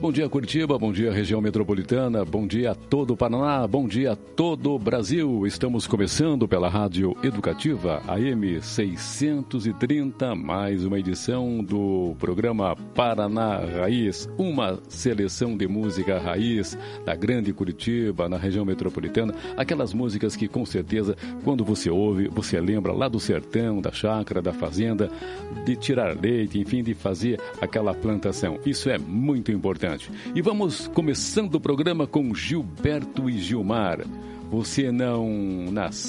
Bom dia, Curitiba, bom dia, região metropolitana, bom dia a todo o Paraná, bom dia a todo o Brasil. Estamos começando pela Rádio Educativa, AM 630, mais uma edição do programa Paraná Raiz, uma seleção de música raiz da grande Curitiba, na região metropolitana, aquelas músicas que com certeza, quando você ouve, você lembra lá do sertão, da chácara, da fazenda, de tirar leite, enfim, de fazer aquela plantação. Isso é muito importante. E vamos começando o programa com Gilberto e Gilmar. Você não nasceu